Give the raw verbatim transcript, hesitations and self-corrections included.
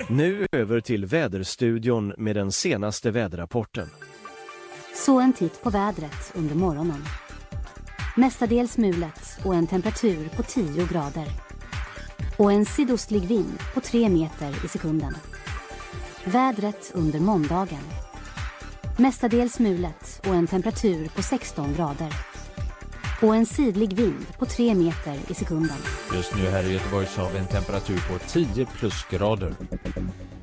Nu över till väderstudion med den senaste väderrapporten. Så en titt på vädret under morgonen. Mestadels mulet och en temperatur på tio grader. Och en sydostlig vind på tre meter i sekunden. Vädret under måndagen. Mestadels mulet och en temperatur på sexton grader. Och en sydlig vind på tre meter i sekunden. Just nu här i Göteborg så har vi en temperatur på tio plusgrader.